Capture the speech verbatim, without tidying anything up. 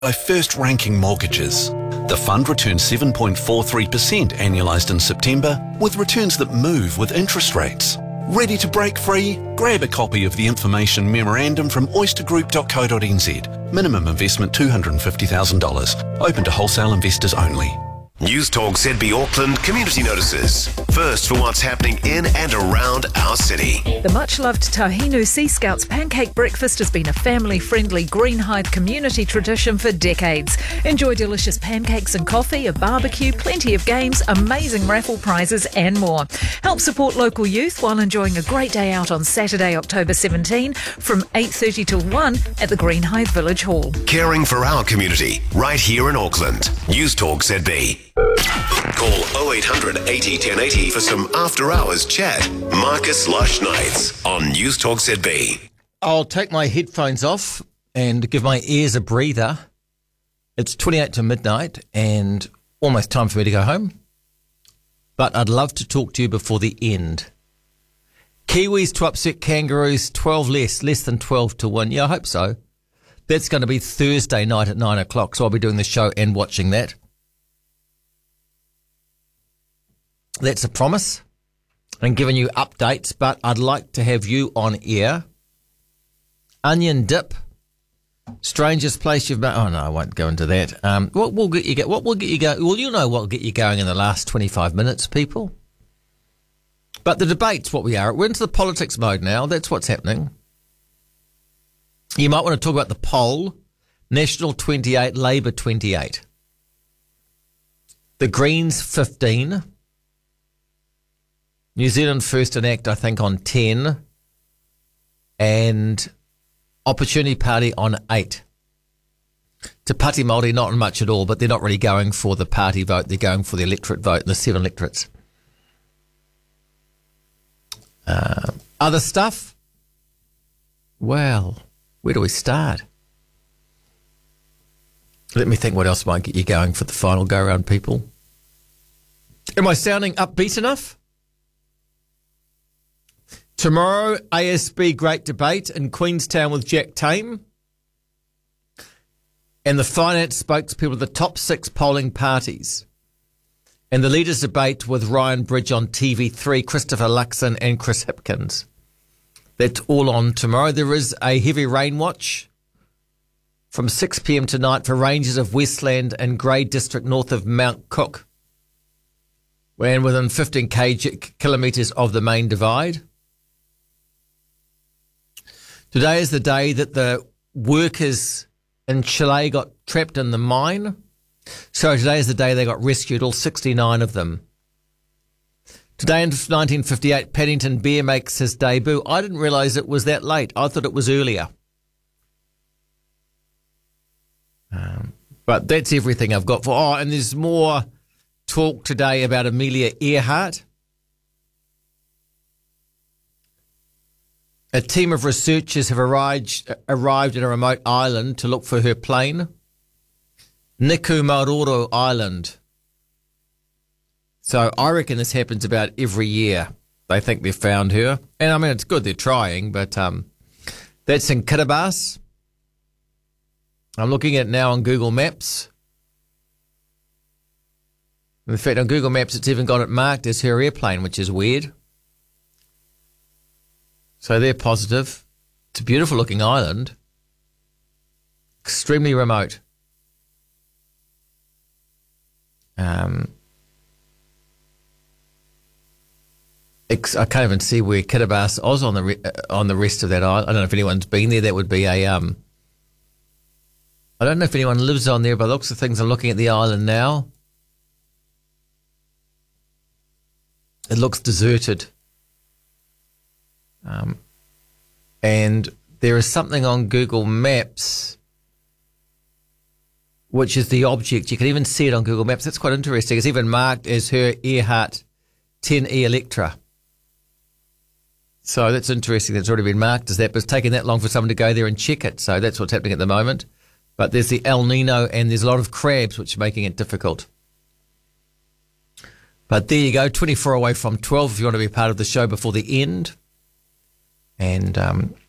By First Ranking Mortgages. The fund returned seven point four three percent annualised in September, with returns that move with interest rates. Ready to break free? Grab a copy of the information memorandum from oyster group dot co dot n z. Minimum investment two hundred fifty thousand dollars. Open to wholesale investors only. News Talk Z B Auckland Community Notices. First for what's happening in and around our city. The much-loved Tahinu Sea Scouts pancake breakfast has been a family-friendly Greenhithe community tradition for decades. Enjoy delicious pancakes and coffee, a barbecue, plenty of games, amazing raffle prizes and more. Help support local youth while enjoying a great day out on Saturday, October seventeenth from eight thirty till one at the Greenhithe Village Hall. Caring for our community right here in Auckland. News Talk Z B. Call oh eight hundred eighty ten eighty for some after-hours chat. Marcus Lush Nights on News Talk Z B. I'll take my headphones off and give my ears a breather. It's twenty-eight to midnight and almost time for me to go home. But I'd love to talk to you before the end. Kiwis to upset Kangaroos, twelve less, less than twelve to win. Yeah, I hope so. That's going to be Thursday night at nine o'clock, so I'll be doing the show and watching that. That's a promise and giving you updates, but I'd like to have you on air. Onion dip, strangest place you've been. Oh no, I won't go into that. Um, what will get you go? What will get you go? Well, you know what will get you going in the last twenty-five minutes, people. But the debate's what we are. We're into the politics mode now. That's what's happening. You might want to talk about the poll: National twenty-eight, Labour twenty-eight, the Greens fifteen. New Zealand First and Act, I think, on ten, and Opportunity Party on eight. Te Pāti Māori, not much at all, but they're not really going for the party vote. They're going for the electorate vote, the seven electorates. Uh, other stuff? Well, where do we start? Let me think what else might get you going for the final go-round, people. Am I sounding upbeat enough? Tomorrow, A S B Great Debate in Queenstown with Jack Tame. And the finance spokespeople of the top six polling parties. And the leaders' debate with Ryan Bridge on T V three, Christopher Luxon and Chris Hipkins. That's all on tomorrow. There is a heavy rain watch from six p.m. tonight for ranges of Westland and Grey District north of Mount Cook. And within fifteen kilometres of the main divide. Today is the day that the workers in Chile got trapped in the mine. So today is the day they got rescued, all sixty-nine of them. Today in nineteen fifty-eight, Paddington Bear makes his debut. I didn't realise it was that late. I thought it was earlier. Um, but that's everything I've got for... Oh, and there's more talk today about Amelia Earhart. A team of researchers have arrived, arrived at a remote island to look for her plane. Niku Maroro Island. So I reckon this happens about every year. They think they've found her. And I mean, it's good they're trying, but um, that's in Kiribati. I'm looking at it now on Google Maps. In fact, on Google Maps, it's even got it marked as her airplane, which is weird. So they're positive. It's a beautiful looking island. Extremely remote. Um, ex- I can't even see where Kiribati is on the re- on the rest of that island. I don't know if anyone's been there. That would be a... Um, I don't know if anyone lives on there, but looks of things, I'm looking at the island now. It looks deserted. Um, and there is something on Google Maps, which is the object. You can even see it on Google Maps. That's quite interesting. It's even marked as her Earhart ten E Electra. So that's interesting. That's already been marked as that, but it's taken that long for someone to go there and check it. So that's what's happening at the moment. But there's the El Nino and there's a lot of crabs, which are making it difficult. But there you go, twenty-four away from twelve if you want to be part of the show before the end. And um,